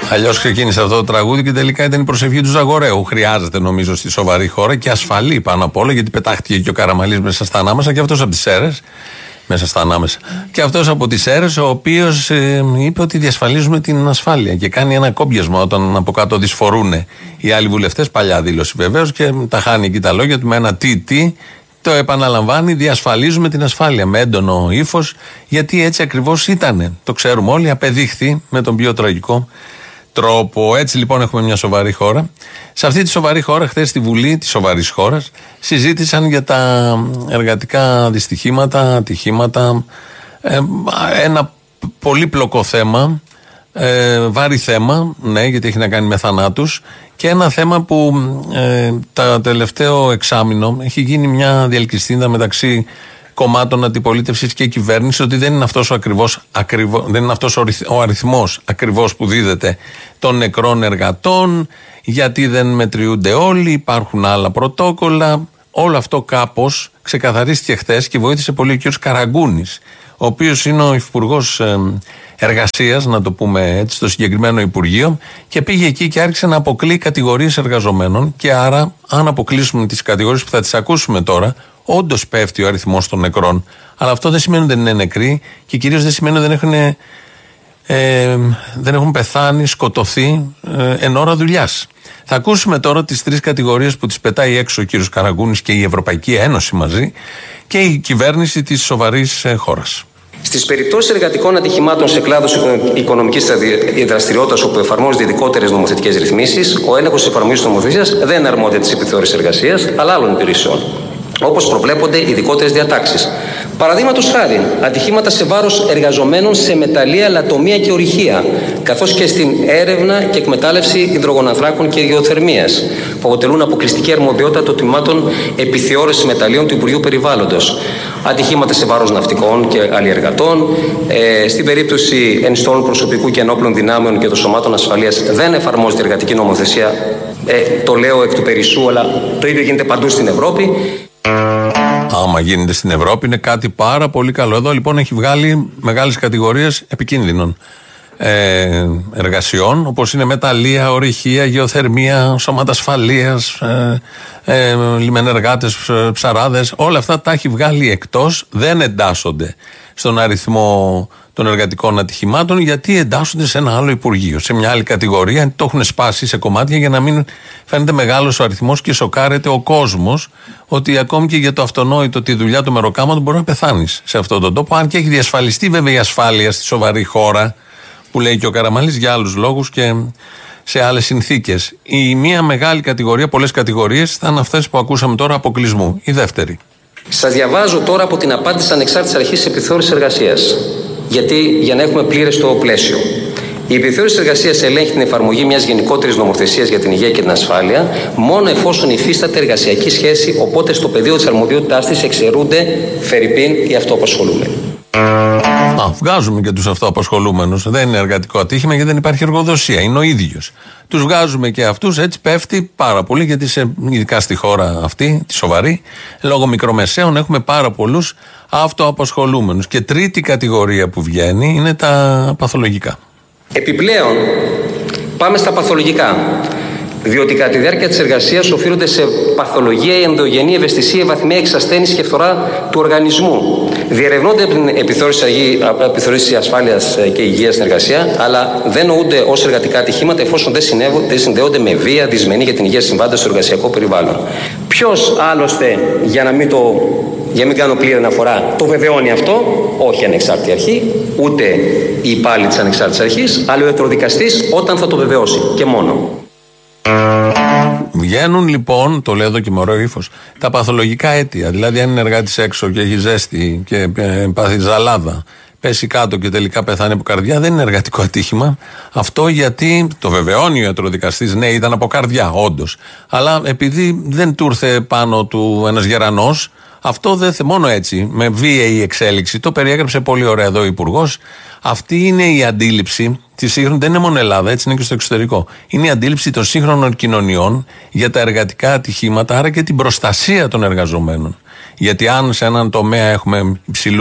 Αλλιώς ξεκίνησε αυτό το τραγούδι και τελικά ήταν η προσευχή του Ζαγοραίου. Χρειάζεται νομίζω στη σοβαρή χώρα και ασφαλή πάνω απ' όλα, γιατί πετάχτηκε και ο Καραμανλής μέσα στα ανάμεσα και αυτός από τις Σέρρες. Μέσα στα ανάμεσα. Και αυτός από τις Σέρρες, ο οποίος είπε ότι διασφαλίζουμε την ασφάλεια και κάνει ένα κόμπιασμα όταν από κάτω δυσφορούν οι άλλοι βουλευτές. Παλιά δήλωση βεβαίως και τα χάνει εκεί τα λόγια του με ένα τι. Το επαναλαμβάνει, διασφαλίζουμε την ασφάλεια με έντονο ύφος, γιατί έτσι ακριβώς ήτανε. Το ξέρουμε όλοι, απεδείχθη με τον πιο τραγικό τρόπο. Έτσι λοιπόν έχουμε μια σοβαρή χώρα. Σε αυτή τη σοβαρή χώρα, χθες στη Βουλή της σοβαρής χώρας, συζήτησαν για τα εργατικά δυστυχήματα, ατυχήματα, ένα πολύπλοκο θέμα, βάρη θέμα, ναι, γιατί έχει να κάνει με θανάτους, και ένα θέμα που το τελευταίο εξάμηνο έχει γίνει μια διελκυστίνδα μεταξύ κομμάτων αντιπολίτευσης και κυβέρνηση, ότι δεν είναι αυτός δεν είναι αυτός ο αριθμός ακριβώς που δίδεται των νεκρών εργατών, γιατί δεν μετριούνται όλοι, υπάρχουν άλλα πρωτόκολλα. Όλο αυτό κάπως ξεκαθαρίστηκε χθες και βοήθησε πολύ ο κ. Καραγκούνης, ο οποίος είναι ο Υπουργός Εργασίας, να το πούμε έτσι, στο συγκεκριμένο Υπουργείο, και πήγε εκεί και άρχισε να αποκλεί κατηγορίες εργαζομένων. Και άρα, αν αποκλείσουμε τις κατηγορίες που θα τις ακούσουμε τώρα, όντως πέφτει ο αριθμός των νεκρών. Αλλά αυτό δεν σημαίνει ότι δεν είναι νεκροί και κυρίως δεν σημαίνει ότι δεν έχουν πεθάνει, σκοτωθεί εν ώρα δουλειάς. Θα ακούσουμε τώρα τις τρεις κατηγορίες που τις πετάει έξω ο κύριος Καραγκούνης και η Ευρωπαϊκή Ένωση μαζί και η κυβέρνηση της σοβαρής χώρας. Στις περιπτώσεις εργατικών ατυχημάτων σε κλάδους οικονομικής δραστηριότητας όπου εφαρμόζονται ειδικότερες νομοθετικές ρυθμίσεις, ο έλεγχος της εφαρμογής της νομοθεσίας δεν είναι αρμόδια της επιθεώρησης εργασίας, αλλά άλλων υπηρεσιών, όπως προβλέπονται ειδικότερες διατάξεις. Παραδείγματος χάρη, ατυχήματα σε βάρος εργαζομένων σε μεταλλεία, λατομεία και ορυχεία, καθώς και στην έρευνα και εκμετάλλευση υδρογονανθράκων και γεωθερμίας, που αποτελούν αποκλειστική αρμοδιότητα των τμήματων επιθεώρησης μεταλλείων του Υπουργείου Περιβάλλοντος. Ατυχήματα σε βάρος ναυτικών και αλλιεργατών. Στην περίπτωση ενιστών προσωπικού και ενόπλων δυνάμεων και των σωμάτων ασφαλείας δεν εφαρμόζεται εργατική νομοθεσία. Το λέω εκ του περισσού, αλλά το ίδιο γίνεται παντού στην Ευρώπη. Άμα γίνεται στην Ευρώπη είναι κάτι πάρα πολύ καλό. Εδώ λοιπόν έχει βγάλει μεγάλες κατηγορίες επικίνδυνων εργασιών, όπως είναι μεταλλεία, ορυχεία, γεωθερμία, σώματα ασφαλείας, λιμενεργάτες, ψαράδες. Όλα αυτά τα έχει βγάλει εκτός, δεν εντάσσονται στον αριθμό των εργατικών ατυχημάτων, γιατί εντάσσονται σε ένα άλλο Υπουργείο, σε μια άλλη κατηγορία. Το έχουν σπάσει σε κομμάτια για να μην φαίνεται μεγάλος ο αριθμός και σοκάρεται ο κόσμος ότι ακόμη και για το αυτονόητο τη δουλειά του μεροκάματο μπορεί να πεθάνεις σε αυτόν τον τόπο. Αν και έχει διασφαλιστεί βέβαια η ασφάλεια στη σοβαρή χώρα, που λέει και ο Καραμανλής, για άλλους λόγους και σε άλλες συνθήκες. Η μία μεγάλη κατηγορία, πολλές κατηγορίες, ήταν αυτές που ακούσαμε τώρα, αποκλεισμού. Η δεύτερη. Σας διαβάζω τώρα από την απάντηση ανεξάρτητης αρχής της επιθεώρησης εργασίας. Για να έχουμε πλήρες το πλαίσιο. Η επιθεώρηση εργασίας ελέγχει την εφαρμογή μιας γενικότερης νομοθεσίας για την υγεία και την ασφάλεια, μόνο εφόσον υφίσταται εργασιακή σχέση, οπότε στο πεδίο της αρμοδιότητάς της εξαιρούνται φερειπίν οι αυτοαπασχολούμενοι. Βγάζουμε και τους αυτοαπασχολούμενους. Δεν είναι εργατικό ατύχημα γιατί δεν υπάρχει εργοδοσία. Είναι ο ίδιος. Τους βγάζουμε και αυτούς, έτσι πέφτει πάρα πολύ, γιατί ειδικά στη χώρα αυτή, τη σοβαρή, λόγω μικρομεσαίων, έχουμε πάρα πολλούς αυτοαπασχολούμενους. Και τρίτη κατηγορία που βγαίνει είναι τα παθολογικά. Επιπλέον, πάμε στα παθολογικά. Διότι κατά τη διάρκεια της εργασίας οφείλονται σε παθολογία, ενδογενή ευαισθησία, βαθμία εξασθένηση και φθορά του οργανισμού. Διερευνώνται από την επιθεώρηση ασφάλειας και υγείας στην εργασία, αλλά δεν νοούνται ως εργατικά ατυχήματα εφόσον δεν συνδέονται με βία, δυσμενή για την υγεία συμβάντα στο εργασιακό περιβάλλον. Ποιος άλλωστε, για να μην κάνω πλήρη αναφορά, το βεβαιώνει αυτό? Όχι η ανεξάρτητη αρχή, ούτε οι υπάλληλοι της ανεξάρτητης αρχής, αλλά ο ιατροδικαστής όταν θα το βεβαιώσει και μόνο. Βγαίνουν λοιπόν, το λέω εδώ και με ωραίο ύφος, τα παθολογικά αίτια. Δηλαδή, αν είναι εργάτης έξω και έχει ζέστη και πάθει ζαλάδα, πέσει κάτω και τελικά πεθάνει από καρδιά, δεν είναι εργατικό ατύχημα. Αυτό γιατί το βεβαιώνει ο ιατροδικαστής, ναι, ήταν από καρδιά, όντως. Αλλά επειδή δεν του ήρθε πάνω του ένας γερανός, αυτό δεν μόνο έτσι, με βίαιη εξέλιξη, το περιέγραψε πολύ ωραία εδώ ο Υπουργός. Αυτή είναι η αντίληψη τη σύγχρονη, δεν είναι μόνο Ελλάδα, έτσι είναι και στο εξωτερικό. Είναι η αντίληψη των σύγχρονων κοινωνιών για τα εργατικά ατυχήματα, άρα και την προστασία των εργαζομένων. Γιατί αν σε έναν τομέα έχουμε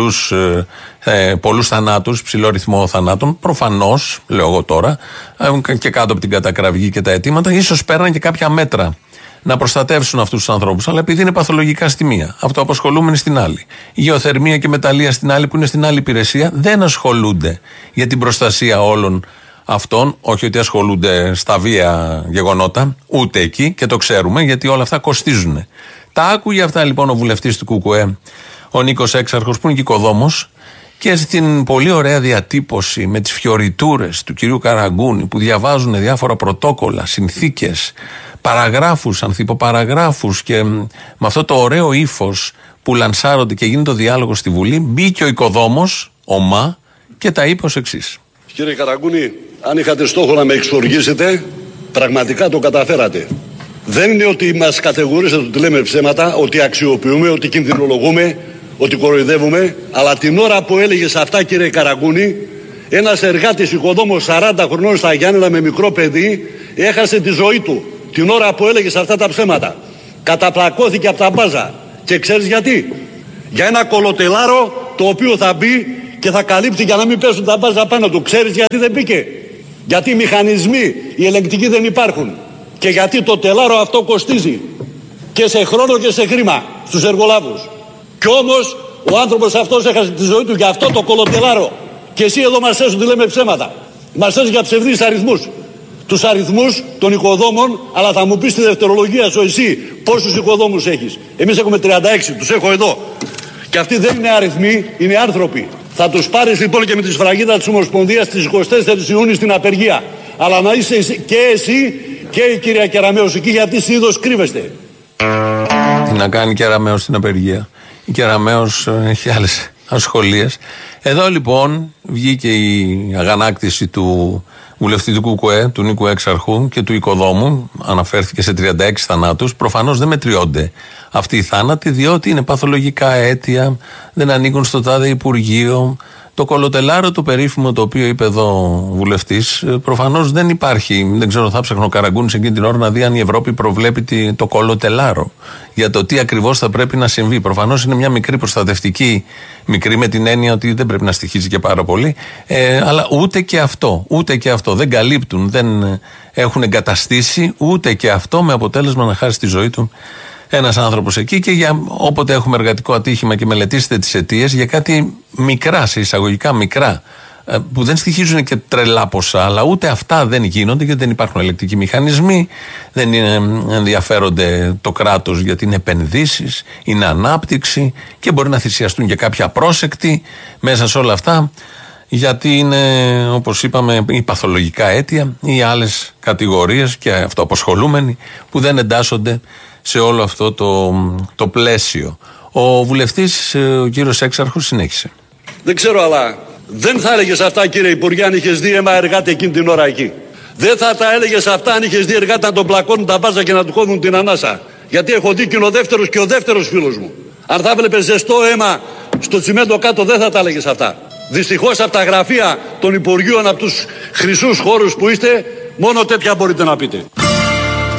πολλούς θανάτους, ψηλό ρυθμό θανάτων, προφανώς, λέω εγώ τώρα, και κάτω από την κατακραυγή και τα αιτήματα, ίσως παίρναν και κάποια μέτρα να προστατεύσουν αυτούς τους ανθρώπους. Αλλά επειδή είναι παθολογικά στη μία, αυτοαπασχολούμενοι στην άλλη, γεωθερμία και μεταλλεία στην άλλη, που είναι στην άλλη υπηρεσία, δεν ασχολούνται για την προστασία όλων αυτών. Όχι ότι ασχολούνται στα βία γεγονότα, ούτε εκεί, και το ξέρουμε, γιατί όλα αυτά κοστίζουν. Τα άκουγε αυτά λοιπόν ο βουλευτής του ΚΚΕ, ο Νίκος Έξαρχος, που είναι και οικοδόμος, και στην πολύ ωραία διατύπωση με τις φιωριτούρες του κυρίου Καραγκούνη, που διαβάζουν διάφορα πρωτόκολλα, συνθήκες, παραγράφους, ανθυποπαραγράφους, και με αυτό το ωραίο ύφος που λανσάρονται και γίνεται ο διάλογος στη Βουλή, μπήκε ο οικοδόμος, ομά, και τα είπε ως εξής. Κύριε Καραγκούνη, αν είχατε στόχο να με εξοργήσετε, πραγματικά το καταφέρατε. Δεν είναι ότι μας κατηγορήσατε ότι λέμε ψέματα, ότι αξιοποιούμε, ότι κινδυνολογούμε, ότι κοροϊδεύουμε, αλλά την ώρα που έλεγες αυτά, κύριε Καραγκούνη, ένας εργάτης οικοδόμος 40 χρονών στα Γιάννενα με μικρό παιδί έχασε τη ζωή του. Την ώρα που έλεγες αυτά τα ψέματα. Καταπλακώθηκε από τα μπάζα. Και ξέρεις γιατί? Για ένα κολοτελάρο το οποίο θα μπει και θα καλύπτει για να μην πέσουν τα μπάζα πάνω του. Ξέρεις γιατί δεν μπήκε? Γιατί οι μηχανισμοί, οι ελεγκτικοί δεν υπάρχουν. Και γιατί το τελάρο αυτό κοστίζει. Και σε χρόνο και σε χρήμα στους εργολάβους. Κι όμως ο άνθρωπος αυτός έχασε τη ζωή του για αυτό το κολοτελάρο. Και εσύ εδώ μας λες ότι λέμε ψέματα. Μας λες για ψευδείς αριθμούς. Τους αριθμούς των οικοδόμων, αλλά θα μου πεις στη δευτερολογία σου εσύ πόσους οικοδόμους έχεις. Εμείς έχουμε 36, τους έχω εδώ. Και αυτοί δεν είναι αριθμοί, είναι άνθρωποι. Θα τους πάρεις λοιπόν και με τη σφραγίδα της Ομοσπονδίας στις 24 Ιούνιου στην απεργία. Αλλά να είσαι και εσύ και η κυρία Κεραμέως εκεί, γιατί συνήθως κρύβεστε. Τι να κάνει η Κεραμέως στην απεργία? Η Κεραμέως έχει άλλες ασχολίες. Εδώ λοιπόν βγήκε η αγανάκτηση του βουλευτή του ΚΚΕ, του Νίκου Έξαρχου, και του οικοδόμου. Αναφέρθηκε σε 36 θανάτους. Προφανώς δεν μετριώνται αυτοί οι θάνατοι, διότι είναι παθολογικά αίτια, δεν ανήκουν στο τάδε Υπουργείο. Το κολοτελάρο το περίφημο, το οποίο είπε εδώ ο βουλευτής, προφανώς δεν υπάρχει. Δεν ξέρω, θα ψάχνω ο Καραγκούνης εκείνη την ώρα να δει αν η Ευρώπη προβλέπει το κολοτελάρο για το τι ακριβώς θα πρέπει να συμβεί. Προφανώς είναι μια μικρή προστατευτική, μικρή με την έννοια ότι δεν πρέπει να στοιχίζει και πάρα πολύ, αλλά ούτε και αυτό δεν καλύπτουν, δεν έχουν εγκαταστήσει ούτε και αυτό, με αποτέλεσμα να χάσει τη ζωή του ένας άνθρωπος εκεί. Και για όποτε έχουμε εργατικό ατύχημα και μελετήσετε τις αιτίες, για κάτι μικρά, σε εισαγωγικά μικρά, που δεν στοιχίζουν και τρελά ποσά, αλλά ούτε αυτά δεν γίνονται, γιατί δεν υπάρχουν ελεκτικοί μηχανισμοί, δεν ενδιαφέρονται το κράτος γιατί είναι επενδύσεις, είναι ανάπτυξη, και μπορεί να θυσιαστούν και κάποια πρόσεκτη μέσα σε όλα αυτά, γιατί είναι, όπως είπαμε, οι παθολογικά αίτια ή άλλες κατηγορίες και αυτοαπασχολούμενοι που δεν εντάσσονται σε όλο αυτό το πλαίσιο. Ο βουλευτής, ο κύριος Έξαρχος, συνέχισε. Δεν ξέρω, αλλά δεν θα έλεγες αυτά, κύριε Υπουργέ, αν είχες δει αίμα εργάτη εκείνη την ώρα εκεί. Δεν θα τα έλεγες αυτά αν είχες δει εργάτη να τον πλακώνουν τα μπάζα και να του κόβουν την ανάσα. Γιατί έχω δει και είναι ο δεύτερος και ο δεύτερος φίλος μου. Αν θα βλέπεις ζεστό αίμα στο τσιμέντο κάτω, δεν θα τα έλεγες αυτά. Δυστυχώς από τα γραφεία των Υπουργείων, από τους χρυσούς χώρους που είστε, μόνο τέτοια μπορείτε να πείτε.